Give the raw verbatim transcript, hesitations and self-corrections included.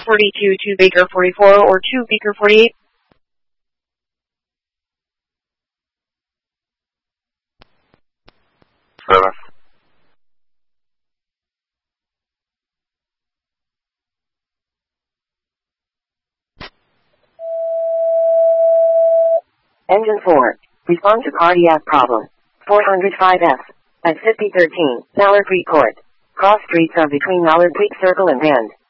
forty-two to Baker forty-four or two Beaker forty-eight. Seven. Engine four. Respond to cardiac problem. four oh five F. At fifty thirteen, Mallard Creek Court. Cross streets are between Mallard Creek Circle and Bend.